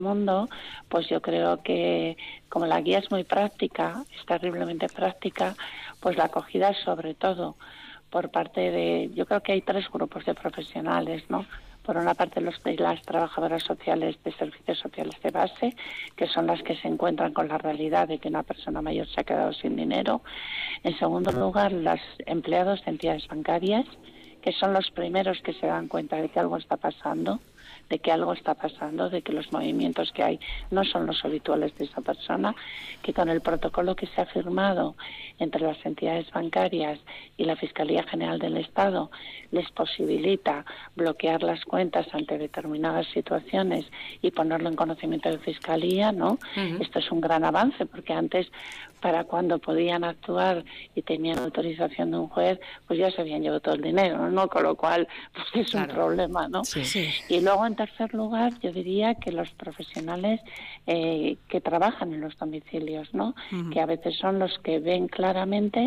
mundo, pues yo creo que como la guía es muy práctica, es terriblemente práctica, pues la acogida sobre todo por parte de, yo creo que hay 3 grupos de profesionales, ¿no? Por una parte las trabajadoras sociales de servicios sociales de base, que son las que se encuentran con la realidad de que una persona mayor se ha quedado sin dinero. En segundo lugar, los empleados de entidades bancarias, que son los primeros que se dan cuenta de que algo está pasando, de que los movimientos que hay no son los habituales de esa persona, que con el protocolo que se ha firmado entre las entidades bancarias y la Fiscalía General del Estado les posibilita bloquear las cuentas ante determinadas situaciones y ponerlo en conocimiento de Fiscalía, ¿no? Uh-huh. Esto es un gran avance, porque antes, para cuando podían actuar y tenían autorización de un juez, pues ya se habían llevado todo el dinero, ¿no? Con lo cual, pues es un problema, ¿no? Sí. Y luego, en tercer lugar, yo diría que los profesionales que trabajan en los domicilios, ¿no? Que a veces son los que ven claramente